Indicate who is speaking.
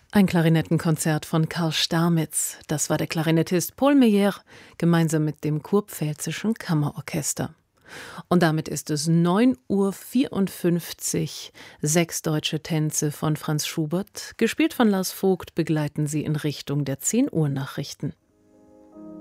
Speaker 1: Ein Klarinettenkonzert von Karl Stamitz. Das war der Klarinettist Paul Meyer gemeinsam mit dem Kurpfälzischen Kammerorchester. Und damit ist es 9:54 Uhr. 6 deutsche Tänze von Franz Schubert, gespielt von Lars Vogt, begleiten Sie in Richtung der 10 Uhr Nachrichten.